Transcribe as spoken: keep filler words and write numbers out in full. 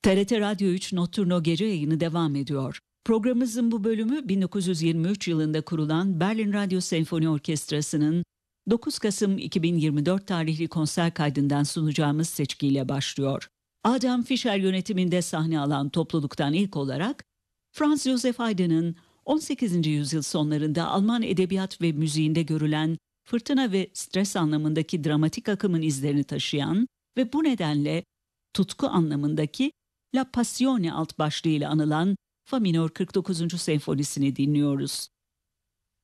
T R T Radyo üç Notturno gece yayını devam ediyor. Programımızın bu bölümü bin dokuz yüz yirmi üç yılında kurulan Berlin Radyo Senfoni Orkestrası'nın dokuz Kasım iki bin yirmi dört tarihli konser kaydından sunacağımız seçkiyle başlıyor. Adam Fischer yönetiminde sahne alan topluluktan ilk olarak Franz Josef Haydn'ın on sekizinci yüzyıl sonlarında Alman edebiyat ve müziğinde görülen fırtına ve stres anlamındaki dramatik akımın izlerini taşıyan ve bu nedenle tutku anlamındaki La Passione alt başlığıyla anılan Fa minör kırk dokuzuncu senfonisini dinliyoruz.